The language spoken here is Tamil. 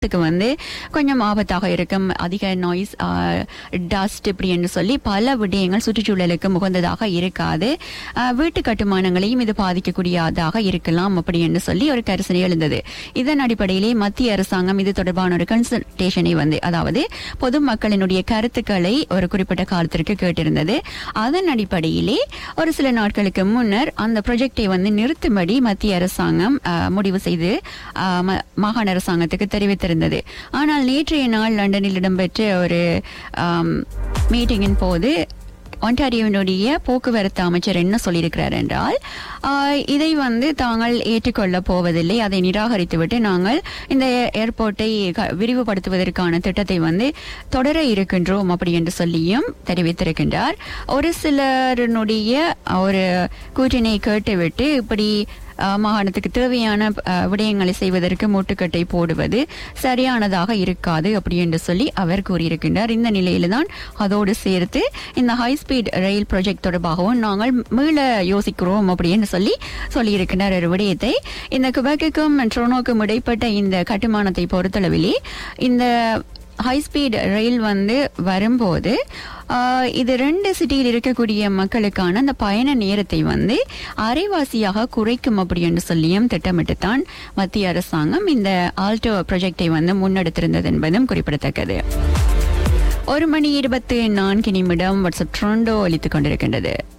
வந்து கொஞ்சம் ஆபத்தாக இருக்கும். அதிக நாய்ஸ், டஸ்ட் இப்படி என்று சொல்லி பல விடயங்கள் சுற்றுச்சூழலுக்கு முகந்ததாக இருக்காது. வீட்டு கட்டுமானங்களையும் இது பாதிக்கக்கூடியதாக இருக்கலாம் அப்படி என்று சொல்லி ஒரு கரிசனை எழுந்தது. இதன் அடிப்படையிலே மத்திய அரசாங்கம் இது தொடர்பான ஒரு கன்சல்டேஷனை அதாவது பொதுமக்களினுடைய கருத்துக்களை ஒரு குறிப்பிட்ட காலத்திற்கு கேட்டிருந்தது. அதன் அடிப்படையிலே ஒரு சில நாட்களுக்கு முன்னர் அந்த ப்ராஜெக்டை நிறுத்தும்படி மத்திய அரசாங்கம் முடிவு செய்து மாகாண அரசாங்கத்துக்கு தெரிவித்திருந்தது. ஆனால் நேற்றைய நாள் லண்டனில் இடம்பெற்ற ஒரு மீட்டிங்கின் போது ஒன்டாரியோனுடைய போக்குவரத்து அமைச்சர் என்ன சொல்லியிருக்கிறார் என்றால், இதை தாங்கள் ஏற்றுக்கொள்ளப் போவதில்லை, அதை நிராகரித்துவிட்டு நாங்கள் இந்த ஏர்போர்ட்டை விரிவுபடுத்துவதற்கான திட்டத்தை தொடர இருக்கின்றோம் அப்படி என்று சொல்லியும் தெரிவித்திருக்கின்றார். ஒரு சிலருடைய ஒரு கூற்றினை கேட்டுவிட்டு இப்படி மாகாணத்துக்கு தேவையான விடயங்களை செய்வதற்கு முட்டுக்கட்டை போடுவது சரியானதாக இருக்காது அப்படி என்று சொல்லி அவர் கூறியிருக்கின்றார். இந்த நிலையில்தான் அதோடு சேர்த்து இந்த ஹை ஸ்பீட் ரயில் ப்ராஜெக்ட் தொடர்பாகவும் நாங்கள் மீள யோசிக்கிறோம் அப்படின்னு சொல்லியிருக்கின்றார் ஒரு விடயத்தை. இந்த குபெக்குக்கும் டொரண்டோக்கும் இடைப்பட்ட இந்த கட்டுமானத்தை பொறுத்தளவிலே இந்த ஹை ஸ்பீட் ரயில் வரும்போது இது 2 சிட்டியில் இருக்கக்கூடிய மக்களுக்கான அந்த பயண நேரத்தை அரைவாசியாக குறைக்கும் அப்படி என்று சொல்லியும் திட்டமிட்டுத்தான் மத்திய அரசாங்கம் இந்த ஆல்டோ ப்ராஜெக்டை முன்னெடுத்திருந்தது என்பதும் குறிப்பிடத்தக்கது. 1 மணி 24 நிமிடம் வாட்ஸ்அப் டொரண்டோ ஒலித்துக் கொண்டிருக்கின்றது.